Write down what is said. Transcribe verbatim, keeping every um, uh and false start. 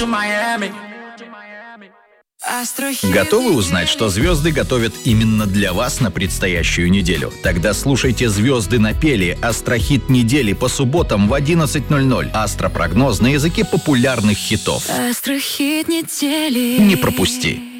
Готовы узнать, что звезды готовят именно для вас на предстоящую неделю? Тогда слушайте «Звезды напели» — астрохит недели по субботам в одиннадцать ноль ноль. Астропрогноз на языке популярных хитов. Астрохит недели. Не пропусти!